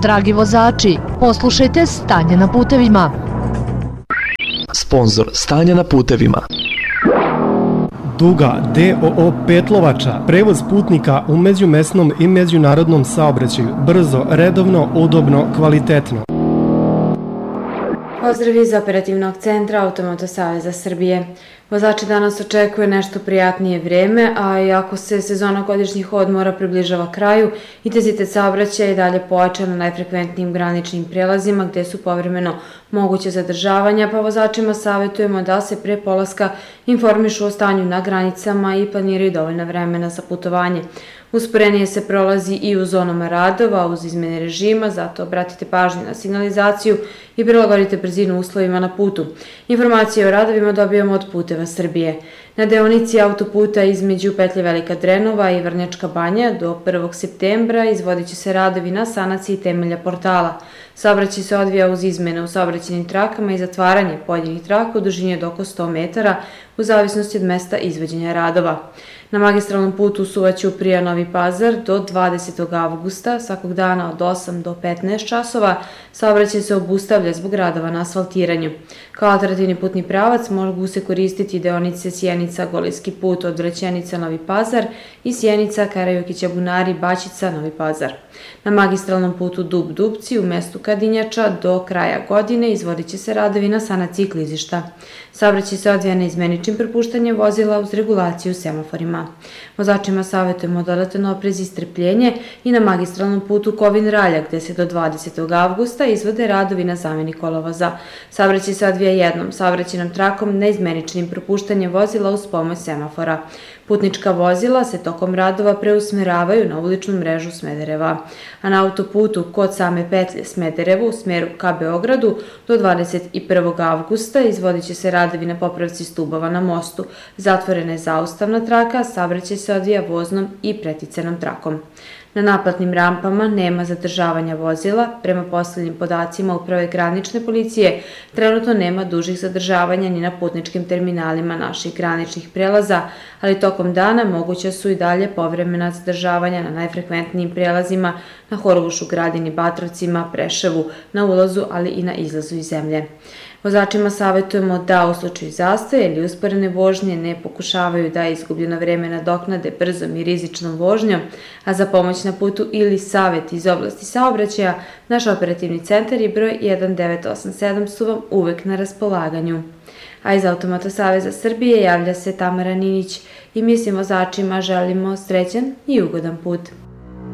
Dragi vozači, poslušajte stanje na putevima. Sponzor stanja na putevima. Duga DOO Petlovača, prevoz putnika u međumesnom i međunarodnom saobraćaju, brzo, redovno, udobno, kvalitetno. Pozdrav iz operativnog centra Automoto Saveza Srbije. Vozači danas očekuje nešto prijatnije vreme, a iako se sezona godišnjih odmora približava kraju, intenzitet saobraćaja je dalje pojačan na najfrekventnijim graničnim prelazima gde su povremeno moguće zadržavanja, pa vozačima savjetujemo da se pre polaska informišu o stanju na granicama i planiraju dovoljno vremena za putovanje. Usporenije se prolazi i u zonama radova uz izmene režima, zato obratite pažnju na signalizaciju i prilagodite brzinu uslovima na putu. Informacije o radovima dobijamo od Puteva Srbije. Na deonici autoputa između petlje Velika Drenova i Vrnjačka Banja do 1. septembra izvodit će se radovi na sanaciji temelja portala. Saobraćaj se odvija uz izmene u saobraćajnim trakama i zatvaranje pojedinih traka u dužini od oko 100 metara u zavisnosti od mesta izvođenja radova. Na magistralnom putu Suvaćuprija Novi Pazar do 20. avgusta svakog dana od 8 do 15 časova saobraćaj se obustavlja zbog radova na asfaltiranju. Kao alternativni putni pravac mogu se koristiti deonice Sjenica-Golijski put od Vrećenica Novi Pazar i Sjenica-Karajukića-Bunari Baćica Novi Pazar. Na magistralnom putu Dub-Dupci u mestu Kadinjača do kraja godine izvodit će se radovi na sanaciji klizišta. Saobraćaj se odvija neizmeničnim prepuštanjem vozila uz regulaciju semaforima. Vozačima savjetujemo dodatan oprez i strpljenje i na magistralnom putu Kovin-Ralja gde se do 20. avgusta izvode radovi na zameni kolovoza. Saobraćaj se odvija jednom saobraćajnom trakom neizmeničnim prepuštanjem vozila uz pomoć semafora. Putnička vozila se tokom radova preusmeravaju na uličnu mrežu Smedereva, a na autoputu kod same petlje Smederevo u smeru ka Beogradu do 21. avgusta izvodit će se radovi na popravci stubova na mostu. Zatvorena je zaustavna traka, saobraćaj se odvija voznom i preticanom trakom. Na naplatnim rampama nema zadržavanja vozila. Prema poslednjim podacima Uprave granične policije, trenutno nema dužih zadržavanja ni na putničkim terminalima naših graničnih prelaza, ali tokom dana moguća su i dalje povremena zadržavanja na najfrekventnijim prelazima na Horgošu, Gradini, Batrovcima, Preševu, na ulazu, ali i na izlazu iz zemlje. Vozačima savjetujemo da u slučaju zastoja ili usporene vožnje ne pokušavaju da izgubljeno vreme nadoknade brzom i rizičnom vožnjom, a za pomoć na putu ili savjet iz oblasti saobraćaja, naš operativni centar i broj 1987 su vam uvek na raspolaganju. A iz Automoto Saveza Srbije javlja se Tamara Ninić i mi svim vozačima želimo srećan i ugodan put.